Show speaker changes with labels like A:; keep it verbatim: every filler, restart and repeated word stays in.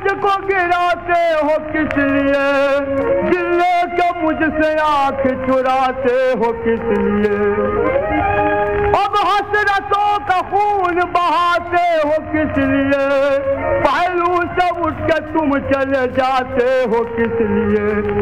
A: मुझको गिराते हो किस लिए, जिले के मुझसे आंख चुराते हो किस लिए, अब हसरतों का खून बहाते हो किस लिए, पहलू से उठ के तुम चले जाते हो किस लिए।